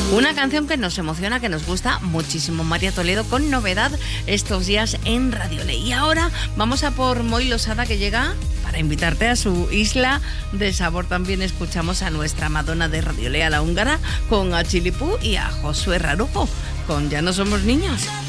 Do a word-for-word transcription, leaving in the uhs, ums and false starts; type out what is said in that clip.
Una canción que nos emociona, que nos gusta muchísimo. María Toledo con novedad estos días en Radio Ley. Y ahora vamos a por Moi Losada, que llega para invitarte a su isla de sabor. También escuchamos a nuestra Madonna de Radio Ley, a la húngara, con a Chilipú, y a Josué Rarujo con Ya no somos niños.